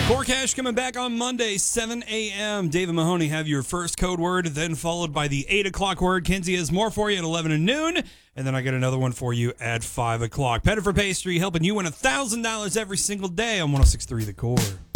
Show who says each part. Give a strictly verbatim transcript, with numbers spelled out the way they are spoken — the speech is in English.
Speaker 1: Forecast coming back on Monday, seven a.m. Dave and Mahoney have your first code word, then followed by the eight o'clock word. Kenzie has more for you at eleven and noon, and then I got another one for you at five o'clock. Pettiford Pastry helping you win one thousand dollars every single day on one oh six point three The Core.